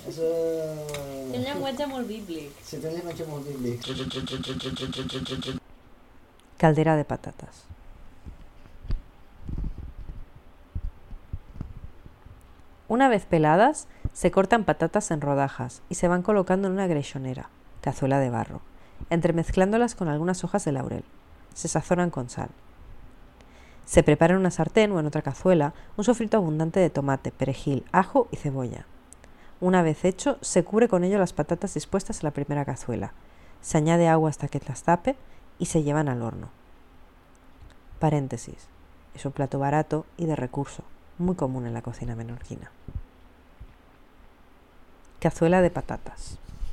És un llenguatge molt bíblic. Sí, té un llenguatge molt bíblic. Caldera de patatas. Una vez peladas, se cortan patatas en rodajas y se van colocando en una greixonera, cazuela de barro, entremezclándolas con algunas hojas de laurel. Se sazonan con sal. Se prepara en una sartén o en otra cazuela un sofrito abundante de tomate, perejil, ajo y cebolla. Una vez hecho, se cubre con ello las patatas dispuestas en la primera cazuela. Se añade agua hasta que las tape y se llevan al horno. Paréntesis. Es un plato barato y de recurso, muy común en la cocina menorquina. Cazuela de patatas.